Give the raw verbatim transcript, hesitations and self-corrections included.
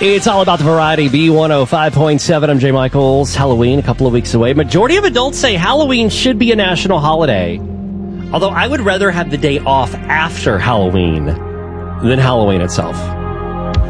It's all about the variety. B one oh five point seven. I'm Jay Michaels. Halloween, a couple of weeks away. Majority of adults say Halloween should be a national holiday. Although I would rather have the day off after Halloween than Halloween itself.